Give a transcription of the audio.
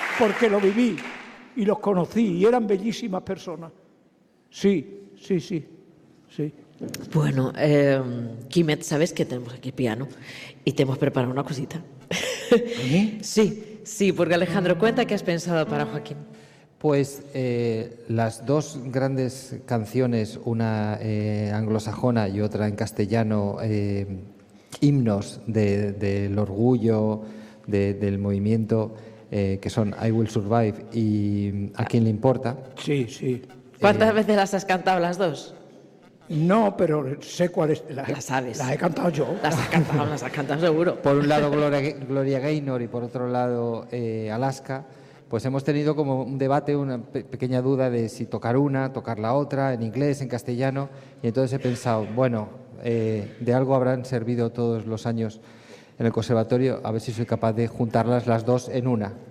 porque lo viví y los conocí y eran bellísimas personas. Sí, sí, sí, sí. Bueno, Quimet, sabes que tenemos aquí piano y te hemos preparado una cosita. Sí, sí, porque Alejandro, cuenta qué has pensado para Joaquín. Pues las dos grandes canciones, una anglosajona y otra en castellano, himnos del orgullo, del movimiento, que son I Will Survive y ¿A quién le importa? Sí, sí. ¿Cuántas veces las has cantado las dos? No, pero sé cuáles. Las sabes. Las he cantado yo. Las has cantado seguro. Por un lado Gloria Gaynor y por otro lado Alaska. Pues hemos tenido como un debate, una pequeña duda de si tocar una, tocar la otra, en inglés, en castellano, y entonces he pensado, bueno, de algo habrán servido todos los años en el conservatorio, a ver si soy capaz de juntarlas las dos en una.